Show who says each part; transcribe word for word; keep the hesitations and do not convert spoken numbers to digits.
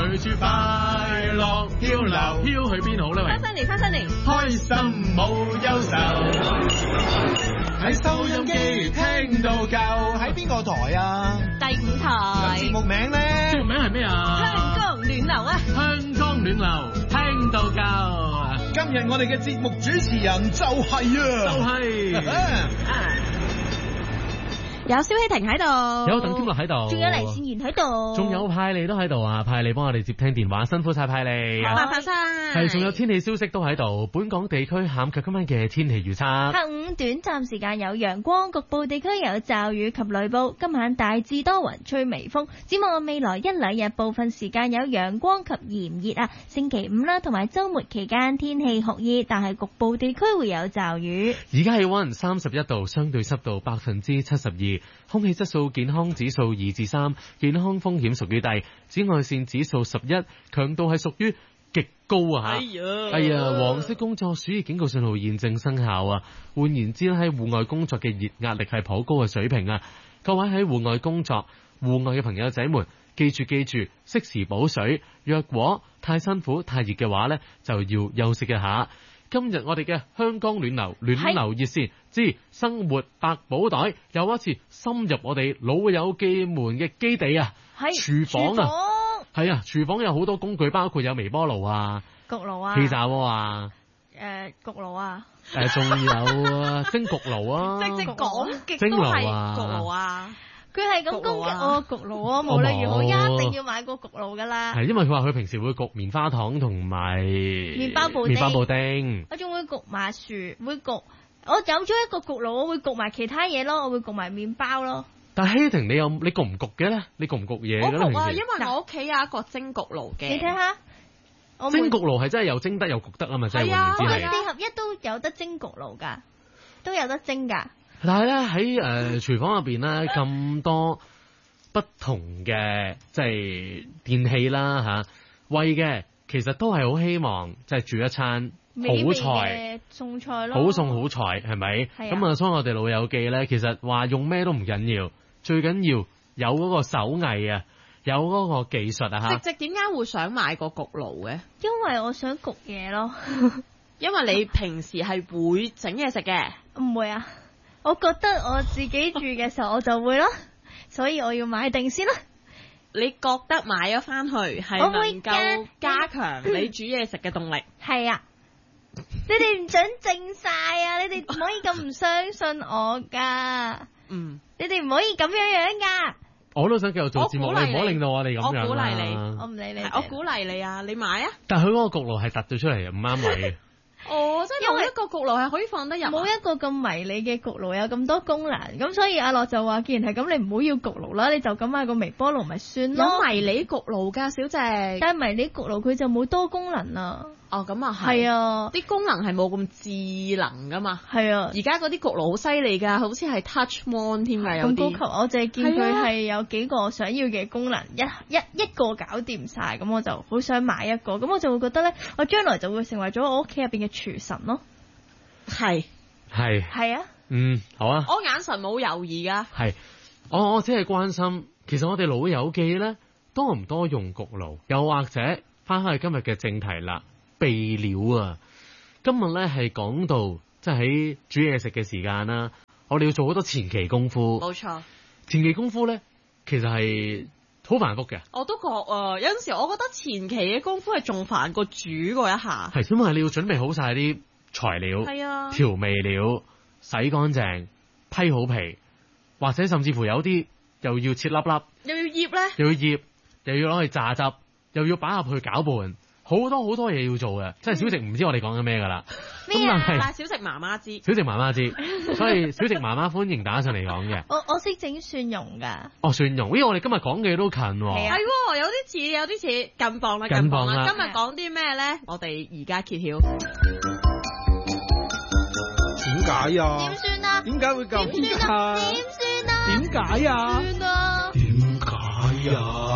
Speaker 1: 隨住快樂漂流，飄去邊好呢？喂，
Speaker 2: 翻返嚟，翻返嚟，
Speaker 1: 開心冇憂愁，喺收音機聽到夠。
Speaker 3: 喺邊個台啊？
Speaker 2: 第五台。
Speaker 3: 節目名咧？
Speaker 1: 節目名係咩啊？
Speaker 2: 香江暖流啊！
Speaker 1: 香江暖流，聽到夠。
Speaker 3: 今日我哋嘅節目主持人就係啊，
Speaker 1: 就係、
Speaker 2: 啊。有蕭希婷喺度，
Speaker 1: 有鄧天樂喺度，
Speaker 2: 仲有黎善賢喺度，
Speaker 1: 仲有派利都喺度啊！派利幫我哋接聽電話，辛苦晒派利。
Speaker 2: 麻煩晒。
Speaker 1: 係，仲有天氣消息都喺度。本港地區下午及今晚嘅天氣預測：
Speaker 2: 下午短暫時間有陽光，局部地區有驟雨及雷暴。今晚大致多雲，吹微風。展望未來一兩日，部分時間有陽光及炎熱啊。星期五啦，同埋週末期間天氣酷熱，但係局部地區會有驟雨。
Speaker 1: 而家氣溫三十一度，相對濕度百分之七十二。空氣質素健康指數二至三，健康風險屬於低，紫外線指數十一，強度係屬於極高啊！吓，哎呀，哎呀，黃色工作暑熱警告信號現正生效啊！換言之，喺戶外工作嘅熱壓力係頗高嘅水平啊！各位喺戶外工作、戶外嘅朋友仔們，記住記住，適時補水。若果太辛苦、太熱嘅話呢，就要休息一下。今日我哋嘅香江暖流暖流熱線之生活百寶袋又一次深入我哋老友記們嘅基地啊，廚房啊，係啊，廚房有好多工具，包括有微波爐啊、
Speaker 2: 焗爐啊、
Speaker 1: 氣炸鍋啊、
Speaker 2: 誒、呃、焗爐啊，
Speaker 1: 誒仲有啊蒸焗爐啊，
Speaker 2: 即即講極
Speaker 1: 蒸
Speaker 2: 都係
Speaker 1: 爐啊
Speaker 2: 焗爐啊。佢係咁攻擊我焗爐啊！
Speaker 1: 我
Speaker 2: 無論如何，一定要買個焗爐噶啦。
Speaker 1: 係因為佢話佢平時會焗棉花糖同埋
Speaker 2: 麵包布丁，
Speaker 1: 麵包布丁。
Speaker 2: 我仲會焗麻薯，會焗。我有咗一個焗爐，我會焗埋其他嘢咯，我會焗埋麵包咯。
Speaker 1: 但係希婷，你有你焗唔焗嘅咧？你焗唔焗嘢嘅咧？
Speaker 4: 我焗啊，因為我屋企有一個蒸焗爐嘅。
Speaker 2: 你睇下，
Speaker 1: 蒸焗爐係真係又蒸得又焗得啊嘛！真係換言之係。
Speaker 2: 四合一都有得蒸焗爐㗎，都有得蒸㗎。
Speaker 1: 但係咧喺誒廚房入邊咧咁多不同嘅即係電器啦嚇，為嘅其實都係好希望即係煮一餐好菜
Speaker 2: 餸菜咯，
Speaker 1: 好餸好菜係咪？咁啊，所以我哋老友記咧，其實話用咩都唔緊要，最緊要有嗰個手藝啊，有嗰個技術啊嚇。
Speaker 4: 直直點解會想買個焗爐嘅？
Speaker 2: 因為我想焗嘢咯。
Speaker 4: 因為你平時係會整嘢食嘅？
Speaker 2: 唔會啊，我覺得我自己住嘅時候我就會咯。所以我要買定先啦。
Speaker 4: 你覺得買咗翻去係能夠加強你煮嘢食嘅動力？
Speaker 2: 係啊。你哋唔准靜晒啊！你哋唔可以咁唔相信我噶。嗯。你哋唔可以咁樣樣噶。
Speaker 1: 我都想繼續做節目，你唔好令到我哋咁樣。
Speaker 4: 我鼓勵你，
Speaker 2: 我唔理你。
Speaker 4: 我鼓勵你啊！你買啊！
Speaker 1: 但係佢嗰個焗爐係凸咗出嚟，唔啱位嘅。
Speaker 4: 哦，即係冇一個焗爐係可以放得入，
Speaker 2: 冇一個咁迷你嘅焗爐有咁多功能，咁所以阿樂就話，既然係咁，你唔好要焗爐啦，你就咁買個微波爐咪算咯。
Speaker 4: 有迷你焗爐噶，小姐，
Speaker 2: 但係迷你焗爐佢就冇多功能啦。
Speaker 4: 哦，咁啊
Speaker 2: 係，係啊，
Speaker 4: 啲功能係冇咁智能噶嘛。
Speaker 2: 係啊，
Speaker 4: 而家嗰啲焗爐好犀利噶，好似係 touch mon 添㗎，有啲。咁
Speaker 2: 高級，我淨係見佢係有幾個想要嘅功能，一一一個搞掂晒，咁我就好想買一個，咁我就會覺得咧，我將來就會成為咗我屋企入邊嘅廚神咯。
Speaker 4: 係
Speaker 1: 係
Speaker 2: 係啊，
Speaker 1: 嗯，好啊。
Speaker 4: 我眼神冇猶豫噶。
Speaker 1: 係，我我只係關心，其實我哋老友記咧多唔多用焗爐，又或者翻返去今日嘅正題啦，備料啊。今日咧係講到即係喺煮嘢食嘅時間啦，我哋要做好多前期功夫。
Speaker 4: 冇錯，
Speaker 1: 前期功夫咧其實係好繁複嘅。
Speaker 4: 我都覺啊，有陣時我覺得前期嘅功夫係仲煩過煮過一下。
Speaker 1: 係，因為你要準備好晒啲材料、
Speaker 4: 係啊、
Speaker 1: 調味料、洗乾淨、批好皮，或者甚至乎有啲又要切粒粒，
Speaker 4: 又要醃咧，
Speaker 1: 又要醃，又要攞去榨汁，又要擺入去攪拌，好多好多嘢要做嘅。即係小食唔知我哋講緊咩㗎啦。
Speaker 2: 咩啊？
Speaker 4: 但係小食媽媽知，
Speaker 1: 小食媽媽知，所以小食媽媽歡迎打上嚟講嘅。
Speaker 2: 我我識整蒜蓉㗎。
Speaker 1: 哦，蒜蓉，咦？我哋今日講嘅都近喎。
Speaker 4: 係啊，係有啲似，有啲似近磅啦，
Speaker 1: 近磅啦。
Speaker 4: 今日講啲咩咧？我哋而家揭曉。
Speaker 3: 點解啊？
Speaker 2: 點算啊？
Speaker 3: 點解會咁？
Speaker 2: 點算啊？點算啊？
Speaker 3: 點解啊？
Speaker 2: 點算啊？
Speaker 3: 點解啊？